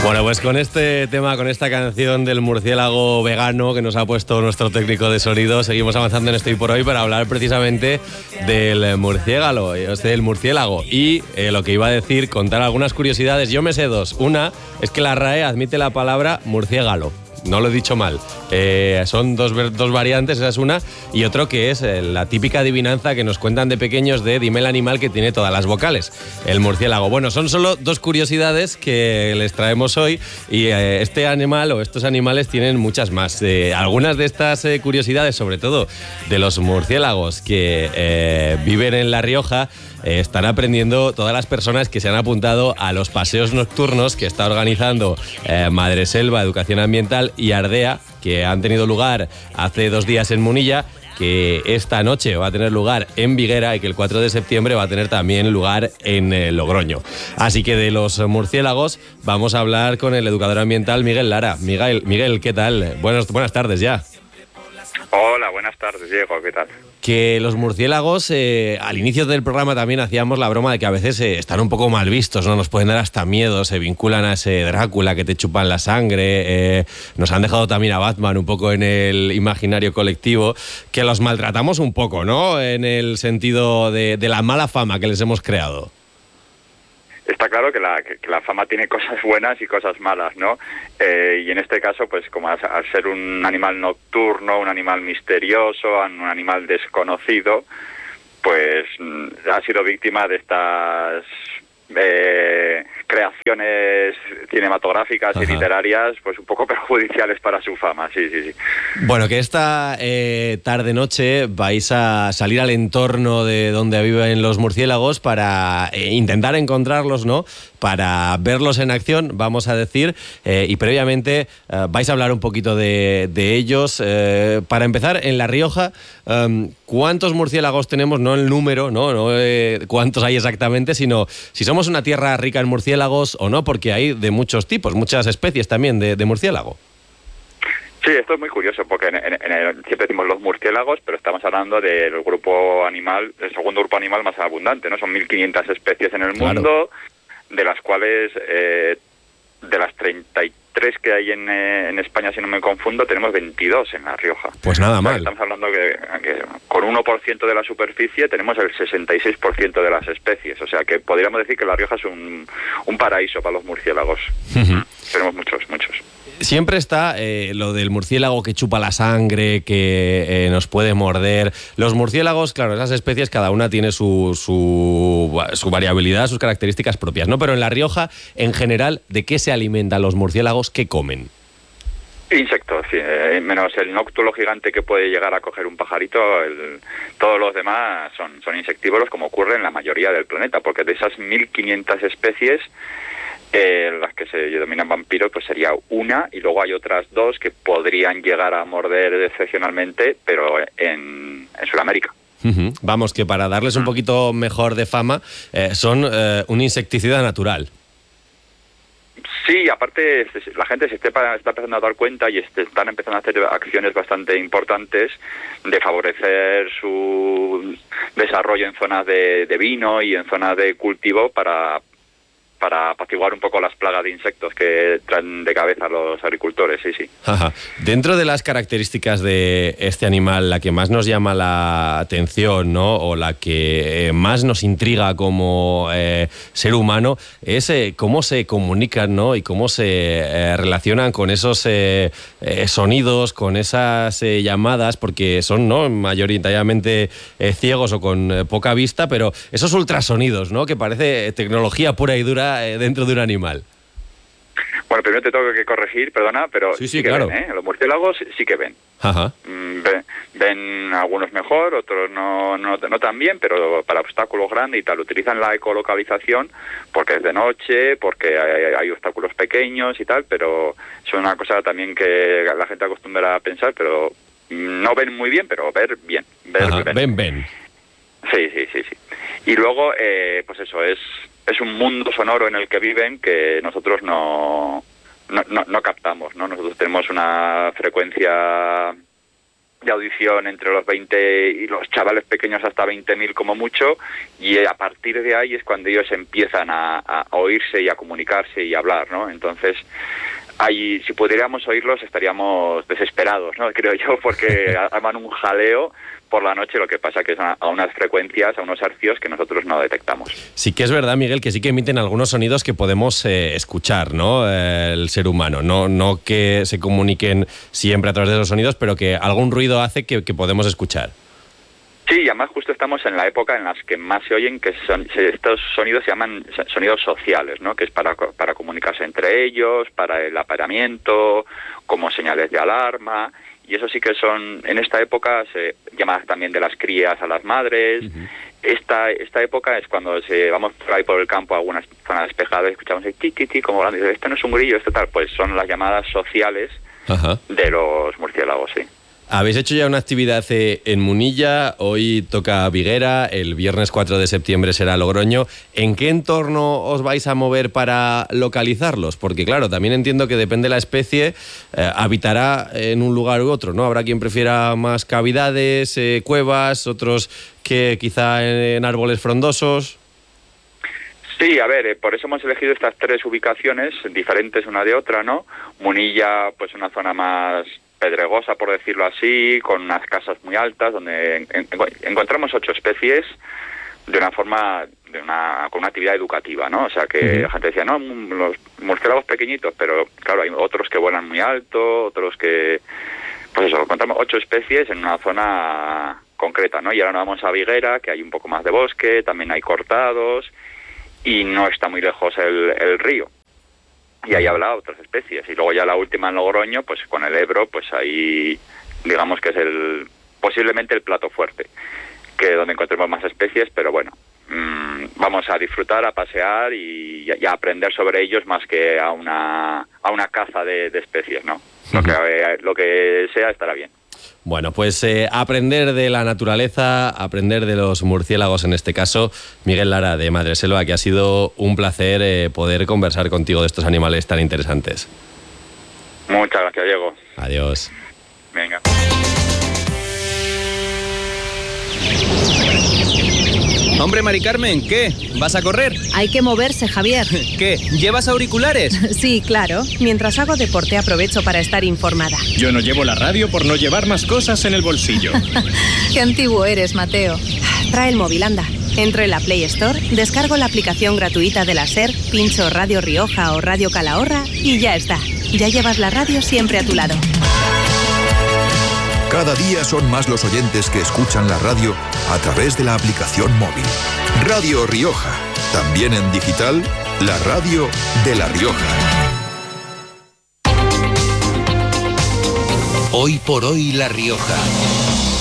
Bueno, pues con este tema, con esta canción del murciélago vegano que nos ha puesto nuestro técnico de sonido, seguimos avanzando en Esto y por Hoy para hablar precisamente del murciélago. Y lo que iba a decir, contar algunas curiosidades. Yo me sé dos. Una es que la RAE admite la palabra murciégalo. No lo he dicho mal. Son dos variantes, esa es una. Y otro que es la típica adivinanza que nos cuentan de pequeños de dime el animal que tiene todas las vocales. El murciélago. Bueno, son solo dos curiosidades que les traemos hoy. Y este animal o estos animales tienen muchas más. Algunas de estas curiosidades, sobre todo de los murciélagos que viven en La Rioja, están aprendiendo todas las personas que se han apuntado a los paseos nocturnos que está organizando Madreselva Educación Ambiental y Ardea, que han tenido lugar hace 2 días en Munilla, que esta noche va a tener lugar en Viguera y que el 4 de septiembre va a tener también lugar en Logroño. Así que de los murciélagos vamos a hablar con el educador ambiental Miguel Lara. Miguel, ¿qué tal? Buenas tardes ya. Hola, buenas tardes, Diego, ¿qué tal? Que los murciélagos, al inicio del programa también hacíamos la broma de que a veces están un poco mal vistos, ¿no? Nos pueden dar hasta miedo, se vinculan a ese Drácula que te chupan la sangre, nos han dejado también a Batman un poco en el imaginario colectivo, que los maltratamos un poco, ¿no? En el sentido de la mala fama que les hemos creado. Está claro que la fama tiene cosas buenas y cosas malas, ¿no? Y en este caso, pues como al ser un animal nocturno, un animal misterioso, un animal desconocido, pues ha sido víctima de estas creaciones cinematográficas y literarias, pues un poco perjudiciales para su fama, sí. Bueno, que esta tarde-noche vais a salir al entorno de donde viven los murciélagos para intentar encontrarlos, ¿no? Para verlos en acción, vamos a decir, y previamente vais a hablar un poquito de ellos. Para empezar, en La Rioja, ¿cuántos murciélagos tenemos? No el número, no cuántos hay exactamente, sino si somos una tierra rica en murciélagos o no, porque hay de muchos tipos, muchas especies también de murciélago. Sí, esto es muy curioso, porque siempre decimos los murciélagos, pero estamos hablando del grupo animal, el segundo grupo animal más abundante, ¿no? Son 1.500 especies en el mundo, de las cuales, de las 33 que hay en España, si no me confundo, tenemos 22 en La Rioja. Pues nada mal. Estamos hablando que con 1% de la superficie tenemos el 66% de las especies. O sea que podríamos decir que La Rioja es un paraíso para los murciélagos. Tenemos muchos. Siempre está lo del murciélago que chupa la sangre, que nos puede morder. Los murciélagos, claro, esas especies, cada una tiene su variabilidad, sus características propias, ¿no? Pero en La Rioja, en general, ¿de qué se alimentan los murciélagos? ¿Qué comen? Insectos, sí, menos el nóctulo gigante que puede llegar a coger un pajarito, todos los demás son insectívoros, como ocurre en la mayoría del planeta, porque de esas 1.500 especies, las que se denominan vampiros, pues sería una, y luego hay otras 2 que podrían llegar a morder excepcionalmente, pero en Sudamérica. Vamos, que para darles un poquito mejor de fama, son un insecticida natural. Sí, aparte la gente se está empezando a dar cuenta y están empezando a hacer acciones bastante importantes de favorecer su desarrollo en zonas de vino y en zonas de cultivo para apaciguar un poco las plagas de insectos que traen de cabeza los agricultores, sí. Ajá. Dentro de las características de este animal, la que más nos llama la atención, ¿no? O la que más nos intriga como ser humano, es cómo se comunican, ¿no? Y cómo se relacionan con esos sonidos, con esas llamadas, porque son, ¿no?, mayoritariamente ciegos o con poca vista, pero esos ultrasonidos, ¿no?, que parece tecnología pura y dura dentro de un animal. Bueno, primero te tengo que corregir, perdona, pero sí que claro. Ven, Los murciélagos sí que ven. Ajá. Ven algunos mejor, otros no tan bien, pero para obstáculos grandes y tal. Utilizan la ecolocalización porque es de noche, porque hay obstáculos pequeños y tal, pero es una cosa también que la gente acostumbra a pensar, pero no ven muy bien, pero ver bien. Ven. Sí. Y luego, pues eso, es un mundo sonoro en el que viven que nosotros no captamos, ¿no? Nosotros tenemos una frecuencia de audición entre los 20 y los chavales pequeños hasta 20.000 como mucho, y a partir de ahí es cuando ellos empiezan a oírse y a comunicarse y a hablar, ¿no? Entonces, ahí, si pudiéramos oírlos estaríamos desesperados, ¿no? Creo yo, porque arman un jaleo por la noche, lo que pasa que es a unas frecuencias, a unos hercios que nosotros no detectamos. Sí que es verdad, Miguel, que sí que emiten algunos sonidos que podemos escuchar, ¿no? El ser humano, no que se comuniquen siempre a través de los sonidos, pero que algún ruido hace que podemos escuchar. Sí, y además justo estamos en la época en las que más se oyen, que estos sonidos se llaman sonidos sociales, ¿no? Que es para comunicarse entre ellos, para el apareamiento, como señales de alarma. Y eso sí que son, en esta época se llama también de las crías a las madres. Uh-huh. Esta época es cuando vamos por ahí por el campo a algunas zonas despejadas y escuchamos el ti, como hablando, y dice, esto no es un grillo, esto tal. Pues son las llamadas sociales de los murciélagos, sí. Habéis hecho ya una actividad en Munilla, hoy toca Viguera, el viernes 4 de septiembre será Logroño. ¿En qué entorno os vais a mover para localizarlos? Porque claro, también entiendo que depende de la especie, habitará en un lugar u otro, ¿no? Habrá quien prefiera más cavidades, cuevas, otros que quizá en árboles frondosos. Sí, a ver, por eso hemos elegido estas 3 ubicaciones diferentes una de otra, ¿no? Munilla, pues una zona más pedregosa, por decirlo así, con unas casas muy altas, donde encontramos 8 especies de una forma, con una actividad educativa, ¿no? O sea, que la gente decía, no, los murciélagos pequeñitos, pero claro, hay otros que vuelan muy alto, otros que, pues eso, encontramos 8 especies en una zona concreta, ¿no? Y ahora nos vamos a Viguera, que hay un poco más de bosque, también hay cortados, y no está muy lejos el río. Y ahí habla otras especies. Y luego ya la última en Logroño, pues con el Ebro, pues ahí digamos que es posiblemente el plato fuerte, que donde encontremos más especies, pero bueno, vamos a disfrutar, a pasear y a aprender sobre ellos más que a una caza de especies, ¿no? Lo que sea estará bien. Bueno, pues aprender de la naturaleza, aprender de los murciélagos en este caso. Miguel Lara, de Madreselva, que ha sido un placer poder conversar contigo de estos animales tan interesantes. Muchas gracias, Diego. Adiós. Venga. Hombre, Mari Carmen, ¿qué? ¿Vas a correr? Hay que moverse, Javier. ¿Qué? ¿Llevas auriculares? Sí, claro. Mientras hago deporte aprovecho para estar informada. Yo no llevo la radio por no llevar más cosas en el bolsillo. Qué antiguo eres, Mateo. Trae el móvil, anda. Entro en la Play Store, descargo la aplicación gratuita de la SER, pincho Radio Rioja o Radio Calahorra y ya está. Ya llevas la radio siempre a tu lado. Cada día son más los oyentes que escuchan la radio a través de la aplicación móvil. Radio Rioja, también en digital, la radio de La Rioja. Hoy por hoy La Rioja.